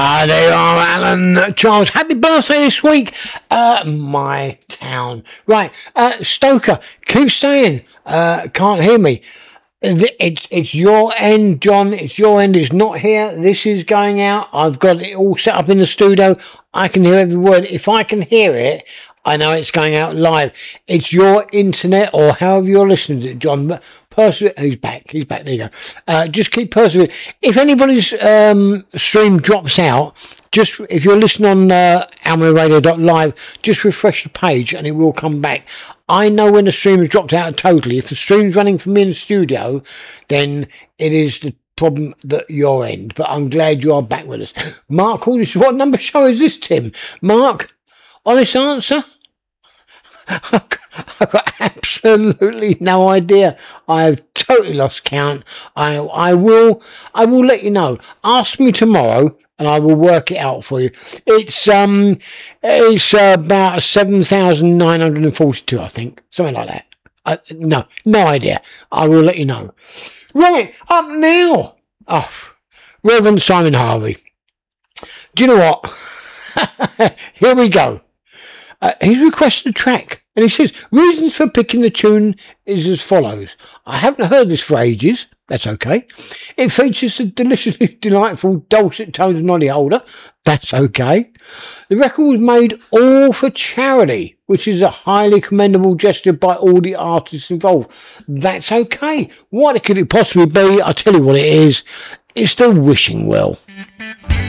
There you are, Alan Charles. Happy birthday this week, my town. Right, Stoker, keep saying, can't hear me. It's your end, John. It's your end. It's not here. This is going out. I've got it all set up in the studio. I can hear every word. If I can hear it, I know it's going out live. It's your internet or however you're listening to it, John. But persevere. He's back. There you go. Just keep persevering. If anybody's stream drops out, just if you're listening on AlmaRadio.live, just refresh the page and it will come back. I know when the stream has dropped out totally. If the stream's running from me in the studio, then it is the problem at your end. But I'm glad you are back with us. Mark, what number show is this, Tim? Mark, honest answer? I've got absolutely no idea. I have totally lost count. I will let you know. Ask me tomorrow and I will work it out for you. It's about 7,942, I think. Something like that. No idea. I will let you know. Right, up now. Reverend Simon Harvey. Do you know what? Here we go. He's requested a track. And he says, reasons for picking the tune is as follows. I haven't heard this for ages. That's okay. It features the deliciously delightful dulcet tones of Noddy Holder. That's okay. The record was made all for charity, which is a highly commendable gesture by all the artists involved. That's okay. What could it possibly be? I'll tell you what it is. It's the Wishing Well.